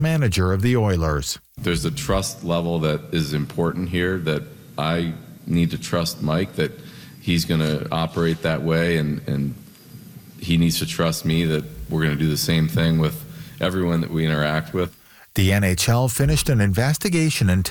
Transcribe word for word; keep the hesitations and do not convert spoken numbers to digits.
manager of the Oilers. There's a trust level that is important here that I need to trust Mike that he's going to operate that way, and, and he needs to trust me that we're going to do the same thing with everyone that we interact with. The N H L finished an investigation into